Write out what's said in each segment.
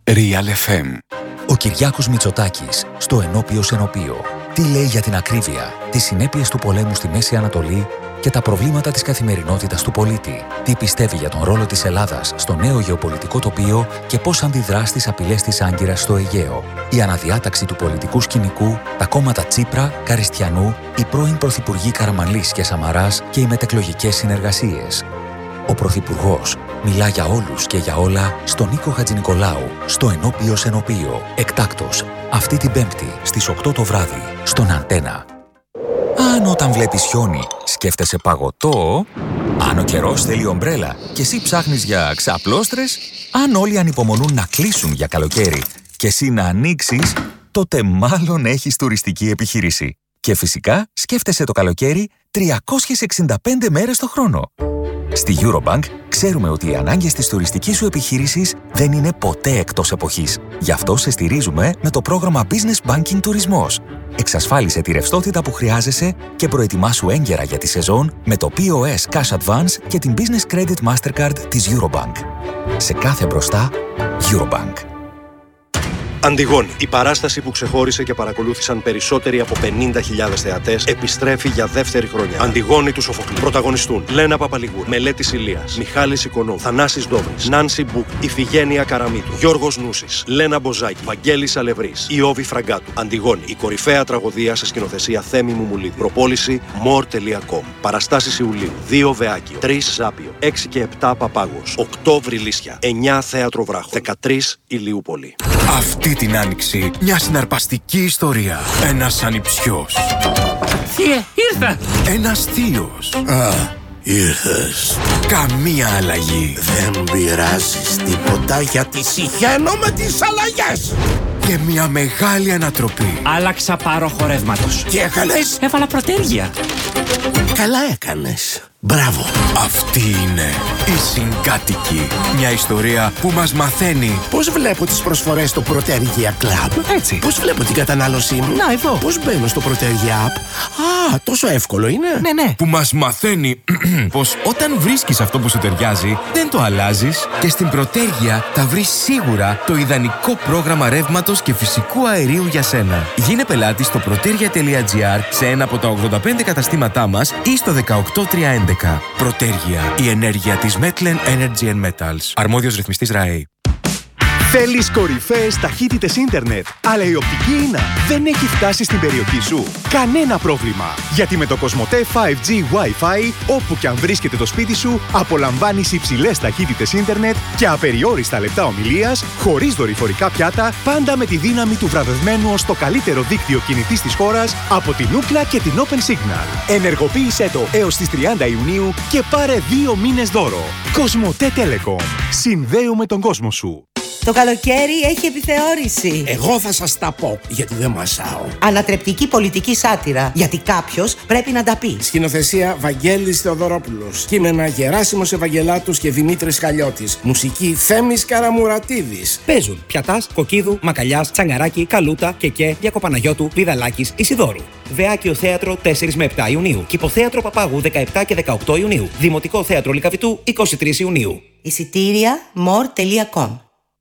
Real FM. Ο Κυριάκος Μητσοτάκης στο Ενώπιο Ενωπείο. Τι λέει για την ακρίβεια, τις συνέπειες του πολέμου στη Μέση Ανατολή και τα προβλήματα της καθημερινότητας του πολίτη. Τι πιστεύει για τον ρόλο της Ελλάδας στο νέο γεωπολιτικό τοπίο και πώς αντιδρά στις απειλές της Άγκυρας στο Αιγαίο. Η αναδιάταξη του πολιτικού σκηνικού, τα κόμματα Τσίπρα, Καριστιανού, οι πρώην πρωθυπουργοί Καραμανλής και Σαμαράς και οι μετεκλογικές συνεργασίες. Ο Πρωθυπουργός μιλά για όλους και για όλα στον Νίκο Χατζηνικολάου, στο Ενώπιο Ενωπείο. Εκτάκτος, αυτή την Πέμπτη στις 8 το βράδυ, στον Αντένα. Αν όταν βλέπεις χιόνι σκέφτεσαι παγωτό, αν ο καιρός θέλει ομπρέλα και εσύ ψάχνεις για ξαπλώστρες, αν όλοι ανυπομονούν να κλείσουν για καλοκαίρι και εσύ να ανοίξεις, τότε μάλλον έχεις τουριστική επιχείρηση. Και φυσικά σκέφτεσαι το καλοκαίρι 365 μέρες το χρόνο. Στη Eurobank ξέρουμε ότι οι ανάγκες της τουριστικής σου επιχείρησης δεν είναι ποτέ εκτός εποχής. Γι' αυτό σε στηρίζουμε με το πρόγραμμα Business Banking Τουρισμός. Εξασφάλισε τη ρευστότητα που χρειάζεσαι και προετοιμάσου έγκαιρα για τη σεζόν με το POS Cash Advance και την Business Credit Mastercard της Eurobank. Σε κάθε μπροστά, Eurobank. Αντιγόνη. Η παράσταση που ξεχώρισε και παρακολούθησαν περισσότεροι από 50.000 θεατές επιστρέφει για δεύτερη χρονιά. Αντιγόνη του Σοφοκλή. Πρωταγωνιστούν Λένα Παπαλιγούρ, Μελέτης Ηλίας, Μιχάλης Οικονόμου, Θανάσης Ντόβρης, Νάνση Μπουκ, Ιφηγένεια Καραμίτου, Γιώργος Νούσης, Λένα Μποζάκη, Βαγγέλης Αλευρής, Ιώβη Φραγκάτου. Αντιγόνη. Η κορυφαία τραγωδία σε σκηνοθεσία Θέμη Μουμουλίδη. Προπόληση more.com. Παραστάσεις Ιουλίου. 2 Βεάκιο, 3 Ζάπιο, 6 και 7 Παπάγος, 8 Βρυλίσια, 9 Θέατρο Βράχο, 13 Ηλιούπολη. Αυτή την άνοιξη μια συναρπαστική ιστορία. Ένας ανιψιός. Θείε, ήρθα! Ένας θείος. Ήρθες. Καμία αλλαγή. Δεν πειράζεις τίποτα γιατί συχαίνω με τις αλλαγές. Και μια μεγάλη ανατροπή. Άλλαξα πάροχο ρεύματος. Τι έκανες? Έβαλα προτέρια. Καλά έκανες. Μπράβο. Αυτή είναι η Συγκάτοικη. Μια ιστορία που μας μαθαίνει Πώς βλέπω τις προσφορές στο Protergia Club? έτσι. Πώς βλέπω την κατανάλωσή μου? Να, εδώ. Πώς μπαίνω στο Protergia App? Α, τόσο εύκολο είναι. Ναι. Που μας μαθαίνει πως όταν βρίσκεις αυτό που σου ταιριάζει, δεν το αλλάζεις και στην Protergia θα βρεις σίγουρα το ιδανικό πρόγραμμα ρεύματος και φυσικού αερίου για σένα. Γίνε πελάτη στο protergia.gr σε ένα από τα 85 καταστήματά μας ή στο 18311. Protergia, η ενέργεια της Metlen Energy and Metals. Αρμόδιος ρυθμιστής ΡΑΕ. Θέλεις κορυφαίες ταχύτητες ίντερνετ, αλλά η οπτική ίνα δεν έχει φτάσει στην περιοχή σου? Κανένα πρόβλημα, γιατί με το Κοσμοτέ 5G Wi-Fi, όπου και αν βρίσκεται το σπίτι σου, απολαμβάνεις υψηλές ταχύτητες ίντερνετ και απεριόριστα λεπτά ομιλίας, χωρίς δορυφορικά πιάτα, πάντα με τη δύναμη του βραβευμένου ως το καλύτερο δίκτυο κινητής της χώρας από την Ookla και την Open Signal. Ενεργοποίησέ το έως τις 30 Ιουνίου και πάρε 2 μήνες δώρο. Κοσμοτέ Telecom. Συνδέουμε τον κόσμο σου. Το καλοκαίρι έχει επιθεώρηση. Εγώ θα σας τα πω, γιατί δεν μασάω. Ανατρεπτική πολιτική σάτυρα, γιατί κάποιος πρέπει να τα πει. Σκηνοθεσία Βαγγέλης Θεοδωρόπουλος. Κείμενα Γεράσιμος Ευαγγελάτος και Δημήτρης Χαλιώτης. Μουσική Θέμης Καραμουρατίδης. Παίζουν Πιατάς, Κοκκίδου, Μακαλιάς, Τσανγαράκη, Καλούτα, Κεκέ, Διακοπαναγιώτου, Βιδαλάκης, Ισιδώρου. Βεάκιο Θέατρο 4 με 7 Ιουνίου. Κηποθέατρο Παπάγου 17 και 18 Ιουνίου. Δημοτικό Θέατρο Λυκαβητού 23 Ιουνίου. Εισιτήρια more.com.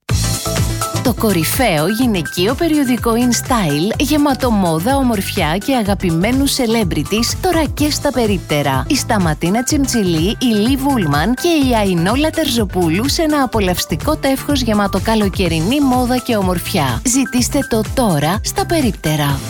Το κορυφαίο γυναικείο περιοδικό InStyle, γεμάτο μόδα, ομορφιά και αγαπημένους celebrities, τώρα και στα περίπτερα. Η Σταματίνα Τσιμτσιλή, η Λί Βούλμαν και η Αϊνόλα Τερζοπούλου σε ένα απολαυστικό τεύχος γεμάτο καλοκαιρινή μόδα και ομορφιά. Ζητήστε το τώρα στα περίπτερα.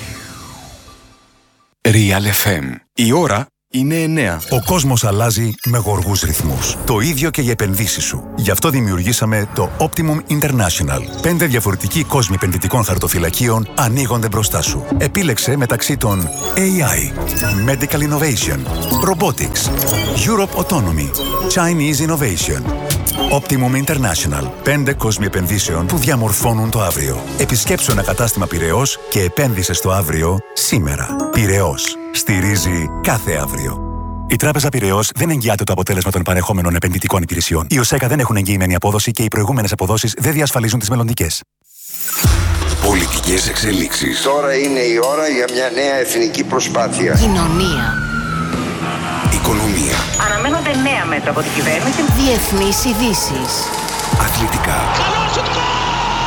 Real FM. Η ώρα είναι 9. Ο κόσμος αλλάζει με γοργούς ρυθμούς. Το ίδιο και για επενδύσεις σου. Γι' αυτό δημιουργήσαμε το Optimum International. 5 διαφορετικοί κόσμοι επενδυτικών χαρτοφυλακίων ανοίγονται μπροστά σου. Επίλεξε μεταξύ των AI, Medical Innovation, Robotics, Europe Autonomy, Chinese Innovation. Optimum International. 5 κόσμοι επενδύσεων που διαμορφώνουν το αύριο. Επισκέψου ένα κατάστημα Πειραιώς και επένδυσε στο αύριο σήμερα. Πειραιώς. Στηρίζει κάθε αύριο. Η Τράπεζα Πειραιώς δεν εγγυάται το αποτέλεσμα των παρεχόμενων επενδυτικών υπηρεσιών. Οι ΟΣΕΚΑ δεν έχουν εγγυημένη απόδοση και οι προηγούμενες αποδόσεις δεν διασφαλίζουν τις μελλοντικές. Πολιτικές εξελίξεις. Τώρα είναι η ώρα για μια νέα εθνική προσπάθεια. Κοινωνία. Οικονομία. Αναμένονται νέα μέτρα από την κυβέρνηση. Διεθνείς ειδήσεις. Αθλητικά.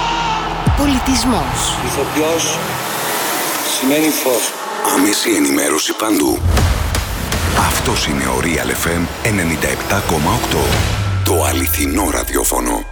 πολιτισμός. Ηθοποιός σημαίνει φως. Άμεση ενημέρωση παντού. Αυτός είναι ο Real FM 97,8. Το αληθινό ραδιόφωνο.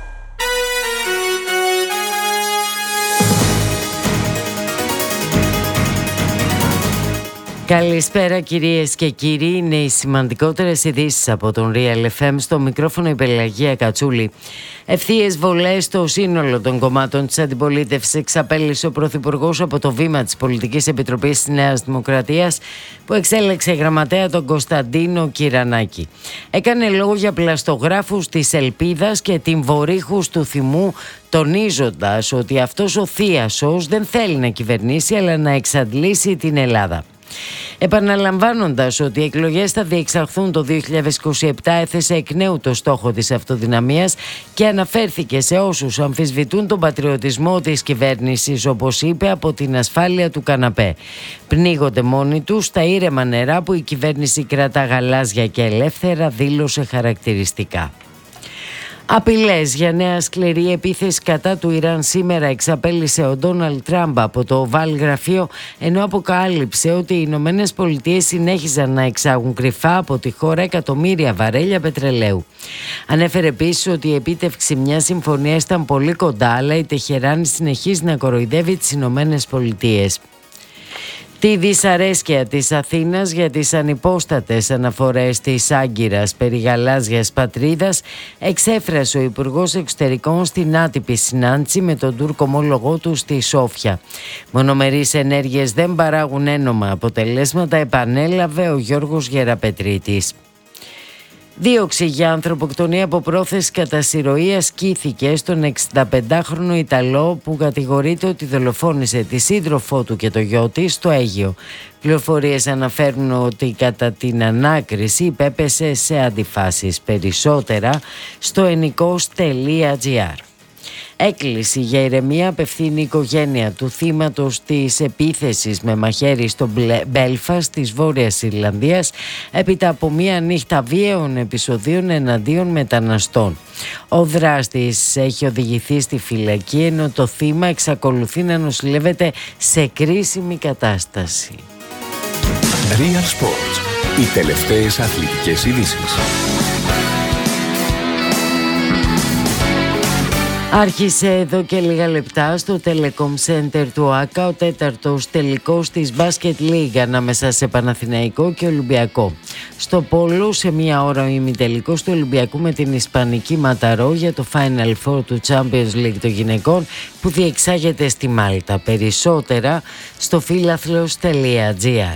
Καλησπέρα κυρίες και κύριοι, είναι οι σημαντικότερες ειδήσεις από τον Real FM. Στο μικρόφωνο η Πελαγία Κατσούλη. Ευθείες βολές στο σύνολο των κομμάτων της αντιπολίτευσης εξαπέλυσε ο Πρωθυπουργός από το βήμα της Πολιτικής Επιτροπής της Νέας Δημοκρατίας που εξέλεξε γραμματέα τον Κωνσταντίνο Κυρανάκη. Έκανε λόγο για πλαστογράφους της Ελπίδας και τυμβορύχους του θυμού, τονίζοντας ότι αυτός ο θίασος δεν θέλει να κυβερνήσει αλλά να εξαντλήσει την Ελλάδα. Επαναλαμβάνοντας ότι οι εκλογές θα διεξαχθούν το 2027, έθεσε εκ νέου το στόχο της αυτοδυναμίας και αναφέρθηκε σε όσους αμφισβητούν τον πατριωτισμό της κυβέρνησης, όπως είπε, από την ασφάλεια του καναπέ. Πνίγονται μόνοι τους στα ήρεμα νερά που η κυβέρνηση κρατά γαλάζια και ελεύθερα, δήλωσε χαρακτηριστικά. Απειλές για νέα σκληρή επίθεση κατά του Ιράν σήμερα εξαπέλυσε ο Ντόναλντ Τραμπ από το Oval γραφείο, ενώ αποκάλυψε ότι οι Ηνωμένες Πολιτείες συνέχιζαν να εξάγουν κρυφά από τη χώρα εκατομμύρια βαρέλια πετρελαίου. Ανέφερε επίσης ότι η επίτευξη μιας συμφωνίας ήταν πολύ κοντά, αλλά η Τεχεράνη συνεχίζει να κοροϊδεύει τις Ηνωμένες Πολιτείες. Τη δυσαρέσκεια της Αθήνας για τις ανυπόστατες αναφορές της Άγκυρας περί γαλάζιας πατρίδας εξέφρασε ο Υπουργός Εξωτερικών στην άτυπη συνάντηση με τον Τούρκο ομόλογό του στη Σόφια. Μονομερείς ενέργειες δεν παράγουν ένομα αποτελέσματα, επανέλαβε ο Γιώργος Γεραπετρίτης. Δίωξη για ανθρωποκτονία από πρόθεση κατά συρροή ασκήθηκε στον 65χρονο Ιταλό που κατηγορείται ότι δολοφόνησε τη σύντροφό του και το γιο της στο Αίγυο. Πληροφορίες αναφέρουν ότι κατά την ανάκριση υπέπεσε σε αντιφάσεις. Περισσότερα στο ενικός.gr. Έκκληση για ηρεμία απευθύνει η οικογένεια του θύματος της επίθεσης με μαχαίρι στο Μπέλφαστ της Βόρειας Ιρλανδίας έπειτα από μία νύχτα βίαιων επεισοδίων εναντίον μεταναστών. Ο δράστης έχει οδηγηθεί στη φυλακή, ενώ το θύμα εξακολουθεί να νοσηλεύεται σε κρίσιμη κατάσταση. Real Sports. Οι τελευταίες αθλητικές ειδήσεις. Άρχισε εδώ και λίγα λεπτά στο Telecom Center του ΟΑΚΑ ο τέταρτος τελικός της Basket League ανάμεσα σε Παναθηναϊκό και Ολυμπιακό. Στο Πόλο σε μία ώρα ο ημιτελικός του Ολυμπιακού με την Ισπανική Ματαρό για το Final Four του Champions League των γυναικών που διεξάγεται στη Μάλτα. Περισσότερα στο philathlos.gr.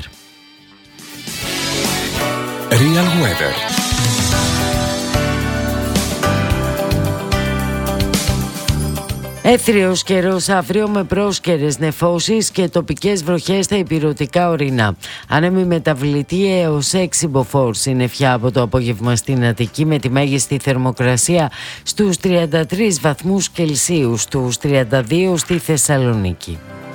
Real Weather. Έθριος καιρός αύριο με πρόσκαιρες νεφώσεις και τοπικές βροχές στα ηπειρωτικά ορεινά. Άνεμη μεταβλητή έως 6 μποφόρ συννεφιά από το απόγευμα στην Αττική με τη μέγιστη θερμοκρασία στους 33 βαθμούς Κελσίου, στους 32 στη Θεσσαλονίκη.